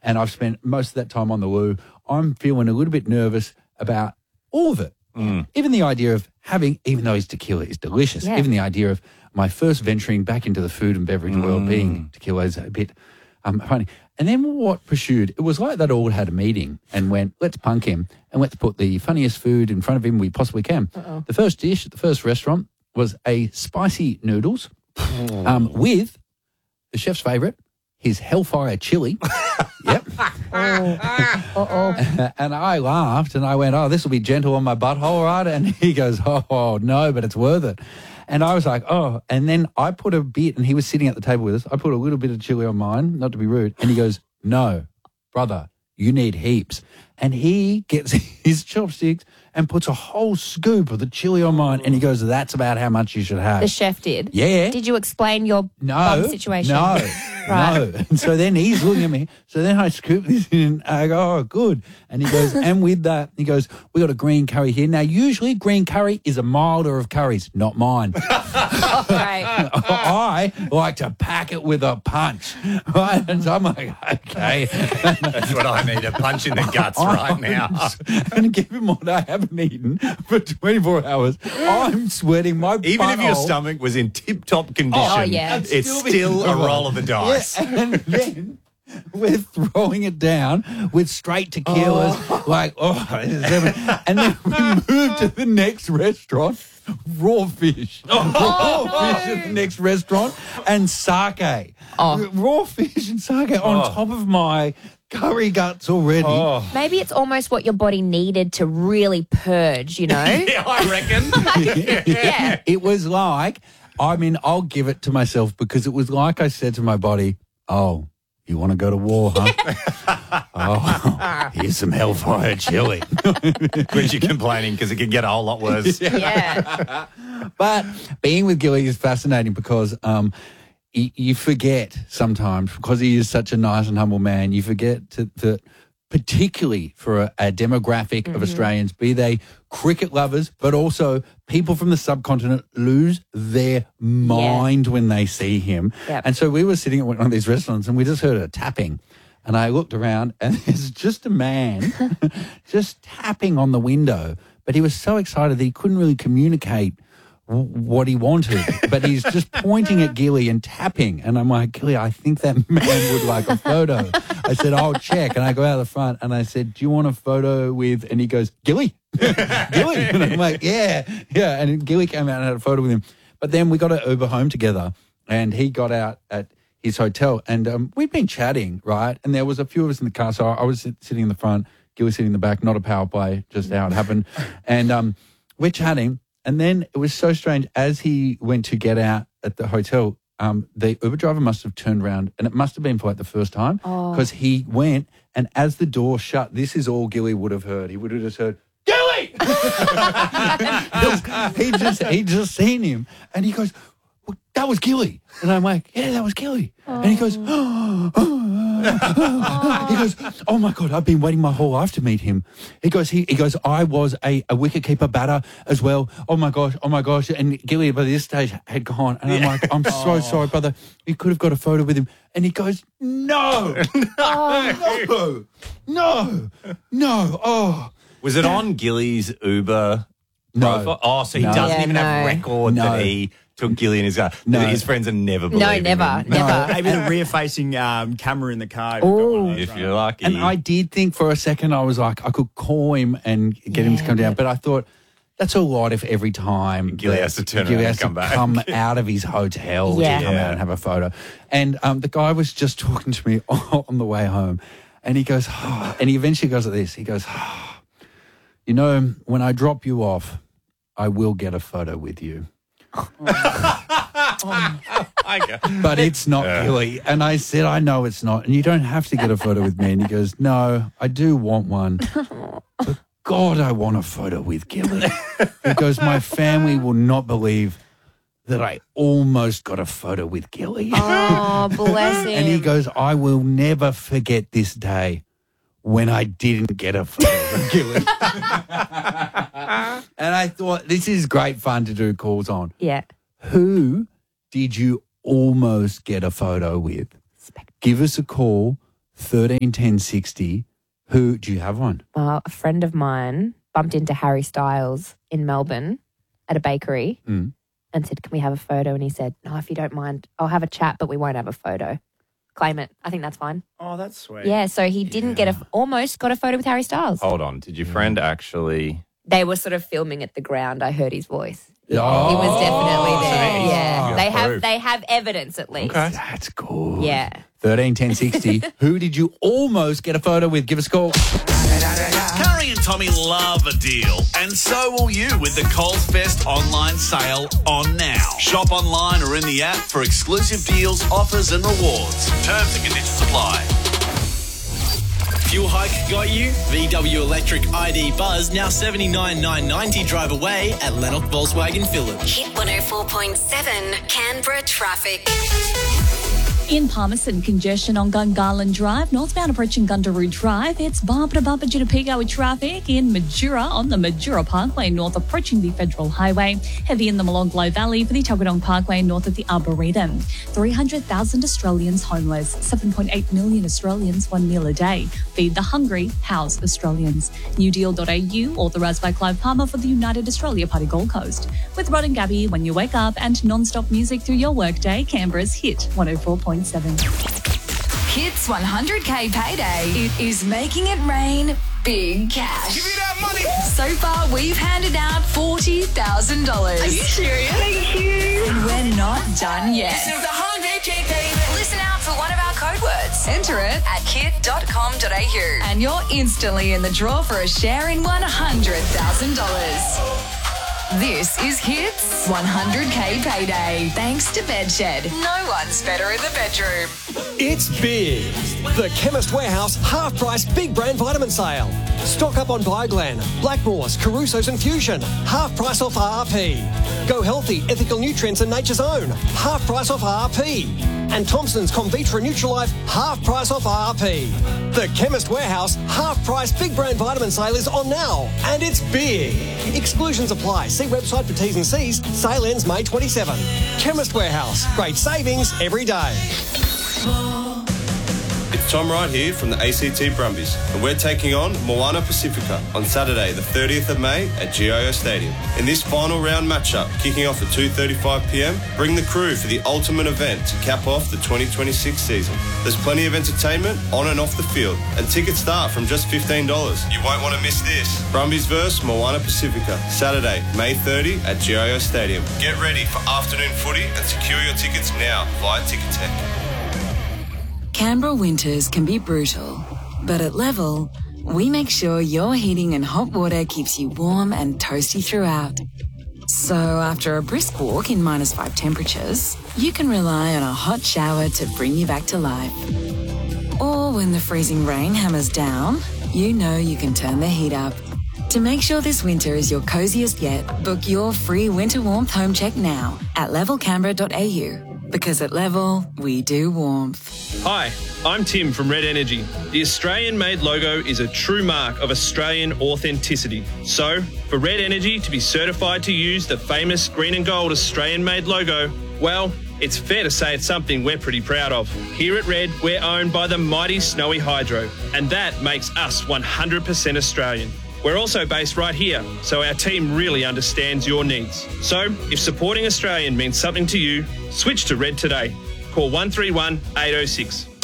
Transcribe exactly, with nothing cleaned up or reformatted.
and I've spent most of that time on the loo, I'm feeling a little bit nervous about all of it. Mm. Even the idea of having, even though his tequila is delicious, Yeah. even the idea of my first venturing back into the food and beverage world being tequila is a bit um, funny. And then what pursued, it was like they'd all had a meeting and went, let's punk him and let's put the funniest food in front of him we possibly can. Uh-oh. The first dish at the first restaurant was a spicy noodles um, with the chef's favourite, his Hellfire chili. Yep. Uh-oh. And I laughed and I went, oh, this will be gentle on my butthole, right? And he goes, oh, no, but it's worth it. And I was like, oh. And then I put a bit, and he was sitting at the table with us. I put a little bit of chili on mine, not to be rude. And he goes, no, brother, you need heaps. And he gets his chopsticks and puts a whole scoop of the chili on mine. And he goes, that's about how much you should have. The chef did? Yeah. Did you explain your No, bum situation? no, Right. no. And so then he's looking at me. So then I scoop this in and I go, oh, good. And he goes, and with that, he goes, we got a green curry here. Now, usually green curry is a milder of curries, not mine. Oh, great. I like to pack it with a punch. Right? And so I'm like, okay. That's what I need, a punch in the guts right now. And given what I haven't eaten for twenty-four hours, I'm sweating my Even if your butthole. stomach was in tip-top condition, Oh, yeah. it's I'd still be- still a roll of the dice. Yeah, and then we're throwing it down with straight tequilas, like, oh, this is heaven. And then we move to the next restaurant, raw fish. Raw fish at the next restaurant, and sake. Oh. Raw fish and sake on Oh. top of my curry guts already. Oh. Maybe it's almost what your body needed to really purge, you know? Yeah, I reckon. Yeah. It was like, I mean, I'll give it to myself because it was like I said to my body, oh, you want to go to war, huh? Oh, here's some Hellfire chili. Which you're complaining because it could get a whole lot worse. Yeah. But being with Gilly is fascinating because um, y- you forget sometimes, because he is such a nice and humble man, you forget to, that particularly for a, a demographic Mm-hmm. of Australians, be they cricket lovers, but also people from the subcontinent lose their mind when they see him. Yep. And so we were sitting at one of these restaurants and we just heard a tapping. And I looked around and there's just a man just tapping on the window. But he was so excited that he couldn't really communicate w- what he wanted. But he's just pointing at Gilly and tapping. And I'm like, Gilly, I think that man would like a photo. I said, I'll check. And I go out the front and I said, do you want a photo with, and he goes, Gilly? Gilly? And I'm like, yeah, yeah. And Gilly came out and had a photo with him. But then we got an Uber home together and he got out at his hotel and um, we'd been chatting, right? And there was a few of us in the car. So I was sit- sitting in the front, Gilly sitting in the back, not a power play, just how it happened. And um, we're chatting. And then it was so strange. As he went to get out at the hotel, um, the Uber driver must have turned around and it must have been for like the first time because he went and as the door shut, this is all Gilly would have heard. He would have just heard, Gilly! he just he just seen him and he goes, well, that was Gilly. And I'm like, yeah, that was Gilly. And he goes, oh, oh. He goes, oh my God, I've been waiting my whole life to meet him. He goes, he, he goes, I was a, a wicketkeeper batter as well. Oh my gosh, oh my gosh. And Gilly by this stage had gone. And I'm like, I'm so sorry, brother. You could have got a photo with him. And he goes, no, no, no, no. Oh, Was it on Gilly's Uber No. profile? Oh, so he No. doesn't Yeah, even have no. record No. that he took Gilly in his car. No. His friends are never believing No, never, him. never. Maybe the rear-facing um, camera in the car. Ooh. If you're lucky. And I did think for a second, I was like, I could call him and get him to Yeah, come down. but- But I thought, that's a lot if every time Gilly that has to turn Gilly around has and come to back. come out of his hotel Yeah. to come Yeah. out and have a photo. And um, the guy was just talking to me on the way home. And he goes, oh, and he eventually goes like this. He goes, oh, you know, when I drop you off, I will get a photo with you. But it's not Yeah. Gilly. And I said, I know it's not. And you don't have to get a photo with me. And he goes, no, I do want one. But God, I want a photo with Gilly. He goes, my family will not believe that I almost got a photo with Gilly. Oh, bless him. And he goes, I will never forget this day when I didn't get a photo with Gilly. And I thought, this is great fun to do calls on. Yeah. Who did you almost get a photo with? Give us a call, thirteen ten sixty. Who do you have one? Uh, a friend of mine bumped into Harry Styles in Melbourne at a bakery Mm. and said, can we have a photo? And he said, no, if you don't mind, I'll have a chat, but we won't have a photo. Claim it. I think that's fine. Oh, that's sweet. Yeah, so he didn't get a, almost got a photo with Harry Styles. Hold on. Did your friend actually... They were sort of filming at the ground. I heard his voice. Yeah, Oh. he was definitely there. So Yeah, you they got have proof. they have evidence at least. Okay. That's good. Yeah. thirteen ten sixty. Who did you almost get a photo with? Give us a call. Curry and Tommy love a deal, and so will you with the Coles Fest online sale on now. Shop online or in the app for exclusive deals, offers and rewards. Terms and conditions apply. Fuel hike got you? V W Electric I D Buzz now seventy-nine nine ninety drive away at Lennox Volkswagen Phillip. Hit one oh four point seven Canberra traffic. In Palmerston, congestion on Gungahlin Drive, northbound approaching Gundaroo Drive. It's bumper to bumper due to peak hour traffic in Majura on the Majura Parkway north approaching the Federal Highway. Heavy in the Molonglo Valley for the Tuggeranong Parkway north of the Arboretum. three hundred thousand Australians homeless. seven point eight million Australians one meal a day. Feed the hungry, house Australians. new deal dot a u, authorised by Clive Palmer for the United Australia Party Gold Coast. With Rod and Gabby when you wake up and non-stop music through your workday, Canberra's Hit one oh four point seven. Hits one hundred K payday. It is making it rain big cash. Give me that money. So far, we've handed out forty thousand dollars. Are you serious? Thank you. And we're not done yet. This is the one hundred K payday. Listen out for one of our code words. Enter it at kit dot com dot a u. And you're instantly in the draw for a share in one hundred thousand dollars. This is Hits one hundred K Payday. Thanks to Bedshed. No one's better in the bedroom. It's big. The Chemist Warehouse half-price big brand vitamin sale. Stock up on Bioglan, Blackmore's, Caruso's and Fusion. Half price off R R P. Go Healthy, Ethical Nutrients and Nature's Own. Half price off R R P. And Thompson's Comvitra Nutrilife, half price off R R P. The Chemist Warehouse half-price big brand vitamin sale is on now. And it's big. Exclusions apply. See website for T's and C's. Sale ends May twenty-seventh. Chemist Warehouse. Great savings every day. It's Tom Wright here from the A C T Brumbies, and we're taking on Moana Pacifica on Saturday the thirtieth of May at G I O Stadium. In this final round matchup, kicking off at two thirty-five p m, bring the crew for the ultimate event to cap off the twenty twenty-six season. There's plenty of entertainment on and off the field, and tickets start from just fifteen dollars. You won't want to miss this. Brumbies versus Moana Pacifica, Saturday, May thirtieth at G I O Stadium. Get ready for afternoon footy and secure your tickets now via Ticketek. Canberra winters can be brutal, but at Level, we make sure your heating and hot water keeps you warm and toasty throughout. So after a brisk walk in minus five temperatures, you can rely on a hot shower to bring you back to life. Or when the freezing rain hammers down, you know you can turn the heat up. To make sure this winter is your coziest yet, book your free winter warmth home check now at level canberra dot a u. Because at Level, we do warmth. Hi, I'm Tim from Red Energy. The Australian-made logo is a true mark of Australian authenticity. So, for Red Energy to be certified to use the famous green and gold Australian-made logo, well, it's fair to say it's something we're pretty proud of. Here at Red, we're owned by the mighty Snowy Hydro, and that makes us one hundred percent Australian. We're also based right here, so our team really understands your needs. So, if supporting Australian means something to you, switch to Red today. Call one three one, eight oh six.